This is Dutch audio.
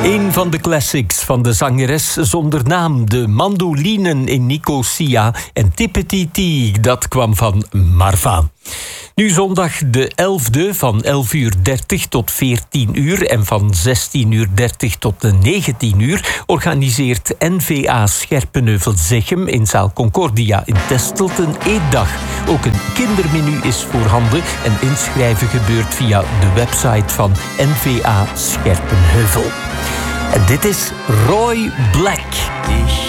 Een van de classics van de zangeres zonder naam, de mandolinen in Nicosia en Tippity-Tee, dat kwam van Marva. Nu zondag de 11e van 11:30 tot 14 en van 16:30 tot 19 organiseert NVA Scherpenheuvel-Zechem in zaal Concordia in Testelt een eetdag. Ook een kindermenu is voorhanden en inschrijven gebeurt via de website van NVA Scherpenheuvel. En dit is Roy Black.